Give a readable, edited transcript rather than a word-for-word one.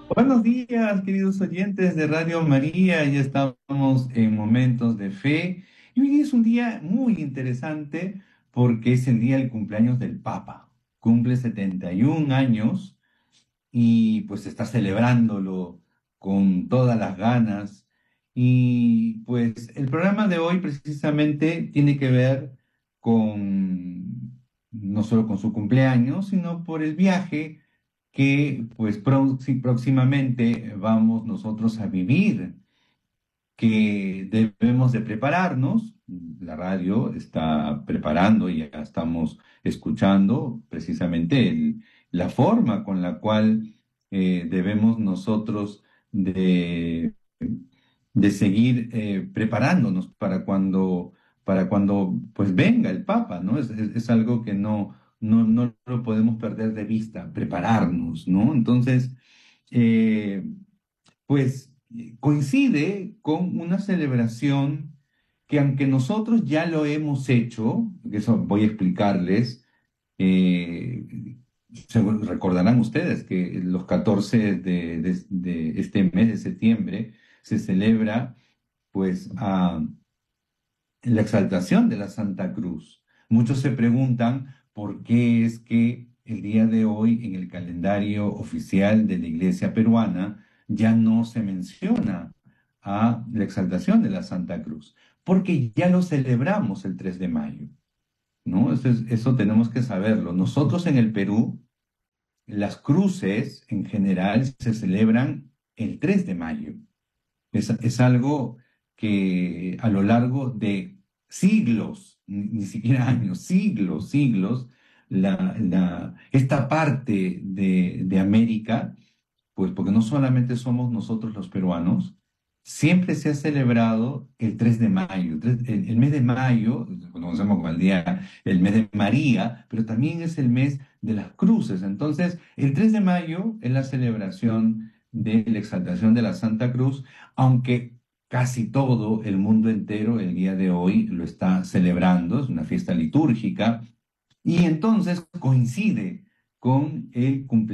Buenos días, queridos oyentes de Radio María. Ya estamos en momentos de fe. Y hoy día es un día muy interesante porque es el día del cumpleaños del Papa. Cumple 71 años y pues está celebrándolo con todas las ganas. Y pues el programa de hoy precisamente tiene que ver con, no solo con su cumpleaños, sino por el viaje que pues próximamente vamos nosotros a vivir, que debemos de prepararnos. La radio está preparando y ya estamos escuchando precisamente la forma con la cual debemos nosotros de seguir preparándonos para cuando pues venga el Papa, ¿no? Es algo que no lo podemos perder de vista, prepararnos, ¿no? Entonces, eh, pues coincide con una celebración que aunque nosotros ya lo hemos hecho, que eso voy a explicarles, recordarán ustedes que los 14 de este mes de septiembre se celebra pues la exaltación de la Santa Cruz. Muchos se preguntan por qué es que el día de hoy en el calendario oficial de la Iglesia peruana ya no se menciona a la exaltación de la Santa Cruz, porque ya lo celebramos el 3 de mayo, ¿no? Eso tenemos que saberlo. Nosotros en el Perú, las cruces en general se celebran el 3 de mayo. Es algo que a lo largo de siglos, ni siquiera años, siglos, esta parte de América, pues porque no solamente somos nosotros los peruanos, siempre se ha celebrado el 3 de mayo. El mes de mayo, lo conocemos como el mes de María, pero también es el mes de las cruces. Entonces, el 3 de mayo es la celebración de la exaltación de la Santa Cruz, aunque casi todo el mundo entero el día de hoy lo está celebrando, es una fiesta litúrgica, y entonces coincide con el cumpleaños